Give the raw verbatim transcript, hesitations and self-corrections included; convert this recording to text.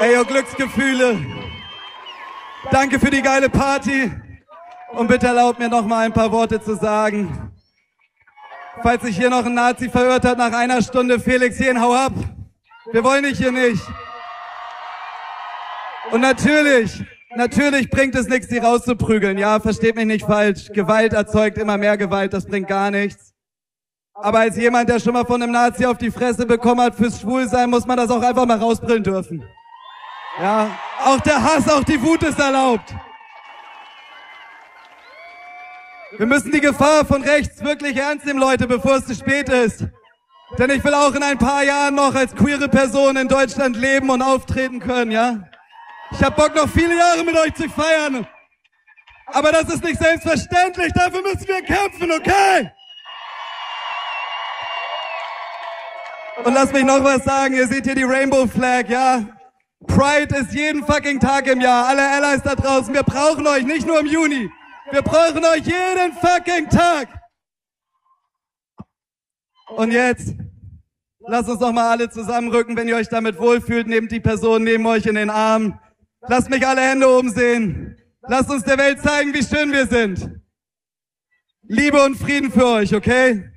Ey, yo, Glücksgefühle. Danke für die geile Party. Und bitte erlaubt mir noch mal ein paar Worte zu sagen. Falls sich hier noch ein Nazi verirrt hat, nach einer Stunde, Felix Jähn, hau ab. Wir wollen dich hier nicht. Und natürlich, natürlich bringt es nichts, die rauszuprügeln. Ja, versteht mich nicht falsch. Gewalt erzeugt immer mehr Gewalt, das bringt gar nichts. Aber als jemand, der schon mal von einem Nazi auf die Fresse bekommen hat fürs Schwulsein, muss man das auch einfach mal rausbrillen dürfen. Ja, auch der Hass, auch die Wut ist erlaubt. Wir müssen die Gefahr von rechts wirklich ernst nehmen, Leute, bevor es zu spät ist. Denn ich will auch in ein paar Jahren noch als queere Person in Deutschland leben und auftreten können, ja? Ich hab Bock, noch viele Jahre mit euch zu feiern. Aber das ist nicht selbstverständlich, dafür müssen wir kämpfen, okay? Und lasst mich noch was sagen, ihr seht hier die Rainbow Flag, ja? Pride ist jeden fucking Tag im Jahr, alle Allies da draußen, wir brauchen euch, nicht nur im Juni. Wir brauchen euch jeden fucking Tag. Und jetzt, lasst uns doch mal alle zusammenrücken, wenn ihr euch damit wohlfühlt, nehmt die Person neben euch in den Arm. Lasst mich alle Hände oben sehen. Lasst uns der Welt zeigen, wie schön wir sind. Liebe und Frieden für euch, okay?